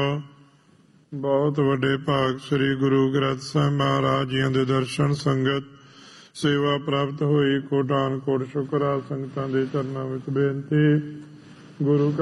ਬਹੁਤ ਵੱਡੇ ਭਾਗ ਸ੍ਰੀ ਗੁਰੂ ਗ੍ਰੰਥ ਸਾਹਿਬ ਮਹਾਰਾਜ ਜੀਆਂ ਦੇ ਦਰਸ਼ਨ ਸੰਗਤ ਸੇਵਾ ਪ੍ਰਾਪਤ ਹੋਈ। ਕੋਟਾਨ ਕੋਟ ਸ਼ੁਕਰ ਆ ਸੰਗਤਾਂ ਦੇ ਚਰਨਾਂ ਵਿੱਚ ਬੇਨਤੀ। ਗੁਰੂ